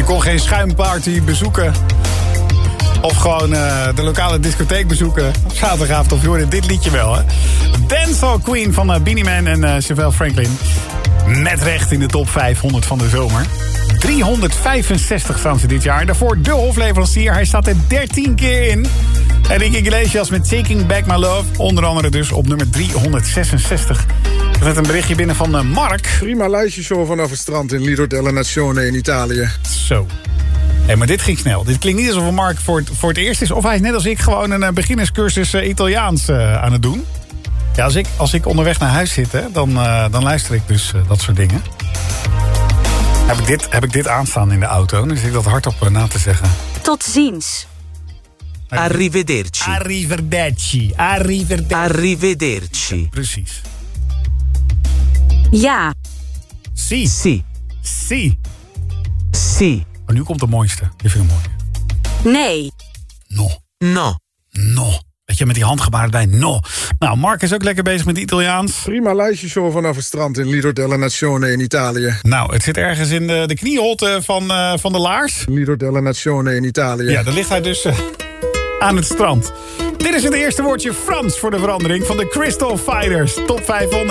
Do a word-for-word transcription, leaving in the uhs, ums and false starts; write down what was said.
kon geen schuimparty bezoeken. Of gewoon uh, de lokale discotheek bezoeken. Op zaterdagavond, of je hoorde dit liedje wel, hè. Dancehall Queen van uh, Beenie Man en uh, Chevelle Franklin. Met recht in de top vijfhonderd van de zomer. driehonderdvijfenzestig staan ze dit jaar. Daarvoor de hofleverancier. Hij staat er dertien keer in. Enrique Iglesias met Taking Back My Love. Onder andere dus op nummer driehonderdzesenzestig. Er werd een berichtje binnen van uh, Mark. Prima lijstje zo vanaf het strand in Lido della Nazione in Italië. Zo. Hey, maar dit ging snel. Dit klinkt niet alsof Mark voor het, voor het eerst is. Of hij is net als ik gewoon een uh, beginnerscursus uh, Italiaans uh, aan het doen. Ja, als ik, als ik onderweg naar huis zit, hè, dan, uh, dan luister ik dus uh, dat soort dingen. Heb ik, dit, heb ik dit aanstaan in de auto? Dan zit ik dat hardop uh, na te zeggen. Tot ziens. Arrivederci. Arrivederci. Arrivederci. Arrivederci. Ja, precies. Ja. Si. Si. Si. Si. Maar nu komt de mooiste. Die vind ik mooi. Nee. No. No. No. Weet je, met die handgebaren bij no. Nou, Mark is ook lekker bezig met Italiaans. Prima lijstje zo vanaf het strand in Lido della Nazione in Italië. Nou, het zit ergens in de, de knieholte van, uh, van de laars. Lido della Nazione in Italië. Ja, daar ligt hij dus uh, aan het strand. Dit is het eerste woordje Frans voor de verandering van de Crystal Fighters. Top vijfhonderd.